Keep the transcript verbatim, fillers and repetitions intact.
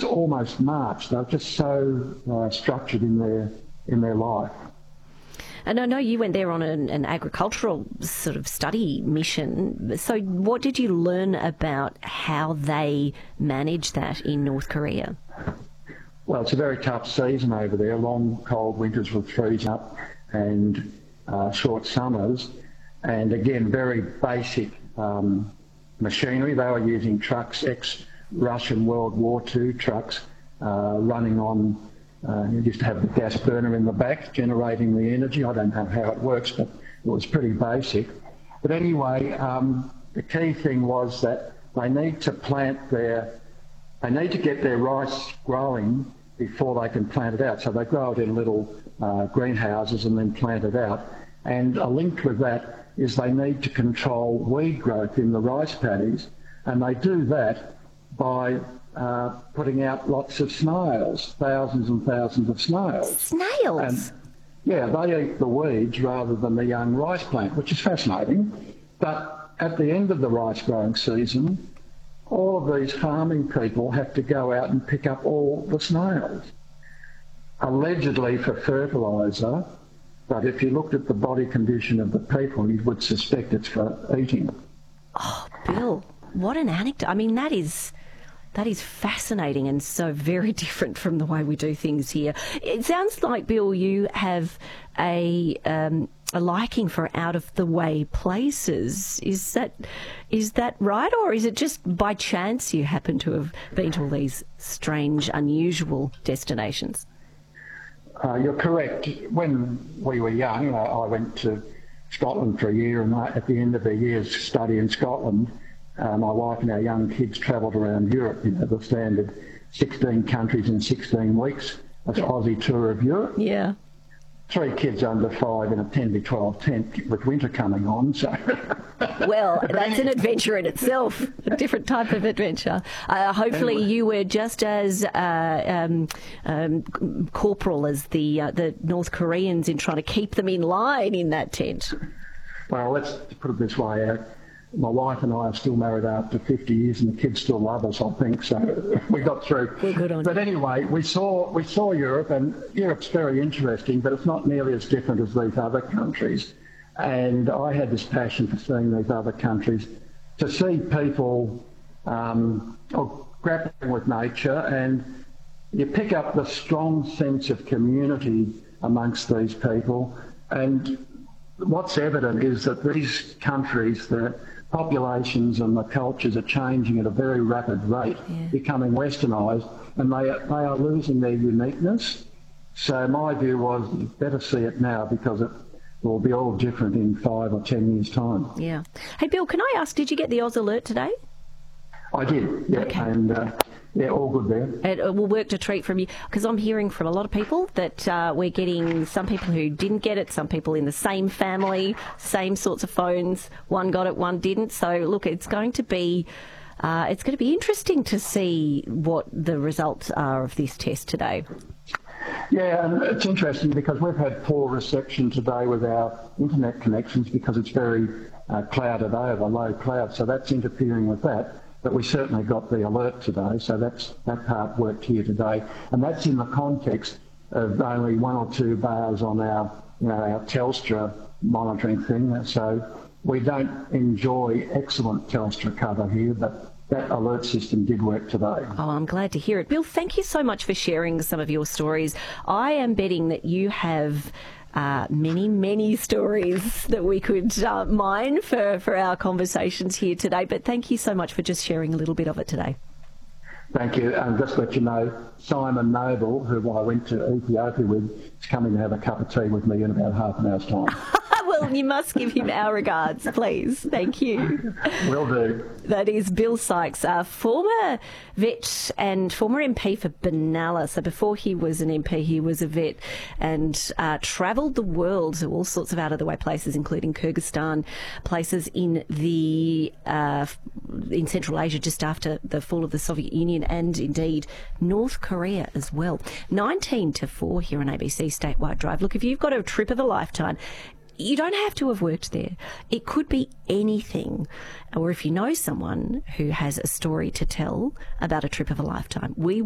almost march. They're just so uh, structured in their in their life. And I know you went there on an, an agricultural sort of study mission. So what did you learn about how they manage that in North Korea? Well, it's a very tough season over there. Long, cold winters with freezing up and uh, short summers. And again, very basic um, machinery. They were using trucks, ex-Russian World War Two trucks, uh, running on Uh, you used to have the gas burner in the back generating the energy. I don't know how it works, but it was pretty basic. But anyway, um, the key thing was that they need to plant their, they need to get their rice growing before they can plant it out. So they grow it in little uh, greenhouses and then plant it out. And a link with that is they need to control weed growth in the rice paddies, and they do that by Uh, putting out lots of snails, thousands and thousands of snails. Snails? And, yeah, they eat the weeds rather than the young rice plant, which is fascinating. But at the end of the rice growing season, all of these farming people have to go out and pick up all the snails, allegedly for fertiliser, but if you looked at the body condition of the people, you would suspect it's for eating. Oh, Bill, what an anecdote. I mean, that is... That is fascinating and so very different from the way we do things here. It sounds like, Bill, you have a um, a liking for out-of-the-way places. Is that is that right, or is it just by chance you happen to have been to all these strange, unusual destinations? Uh, you're correct. When we were young, uh, I went to Scotland for a year, and I, at the end of a year's study in Scotland, Uh, my wife and our young kids travelled around Europe, you know, the standard sixteen countries in sixteen weeks, an yeah. Aussie tour of Europe. Yeah. Three kids under five in a ten by twelve tent with winter coming on. So. Well, that's an adventure in itself, a different type of adventure. Uh, hopefully anyway. You were just as uh, um, um, corporal as the, uh, the North Koreans in trying to keep them in line in that tent. Well, let's put it this way. Uh, My wife and I are still married after fifty years, and the kids still love us, I think. So we got through. We're good on but it. Anyway, we saw we saw Europe, and Europe's very interesting, but it's not nearly as different as these other countries. And I had this passion for seeing these other countries, to see people um, grappling with nature, and you pick up the strong sense of community amongst these people. And what's evident is that these countries, the populations and the cultures are changing at a very rapid rate, yeah. becoming westernised, and they are, they are losing their uniqueness. So my view was, you better see it now, because it will be all different in five or ten years' time. Yeah. Hey, Bill, can I ask, did you get the Oz Alert today? I did, yeah, okay. and uh, yeah, all good there. It will work to treat from you, because I'm hearing from a lot of people that uh, we're getting some people who didn't get it, some people in the same family, same sorts of phones. One got it, one didn't. So look, it's going to be uh, it's going to be interesting to see what the results are of this test today. Yeah, and it's interesting because we've had poor reception today with our internet connections, because it's very uh, clouded over, low cloud, so that's interfering with that. But we certainly got the alert today, so that's that part worked here today, and that's in the context of only one or two bars on our, you know, our Telstra monitoring thing. So we don't enjoy excellent Telstra cover here, but that alert system did work today. Oh, I'm glad to hear it. Bill, thank you so much for sharing some of your stories. I am betting that you have Uh, many, many stories that we could uh, mine for, for our conversations here today. But thank you so much for just sharing a little bit of it today. Thank you. And just to let you know, Simon Noble, who I went to Ethiopia with, is coming to have a cup of tea with me in about half an hour's time. Well, you must give him our regards, please. Thank you. Will do. That is Bill Sykes, a former vet and former M P for Benalla. So before he was an M P, he was a vet and uh, travelled the world to all sorts of out-of-the-way places, including Kyrgyzstan, places in the uh, in Central Asia just after the fall of the Soviet Union, and indeed North Korea as well. nineteen to four here on A B C Statewide Drive. Look, if you've got a trip of a lifetime, you don't have to have worked there. It could be anything. Or if you know someone who has a story to tell about a trip of a lifetime, we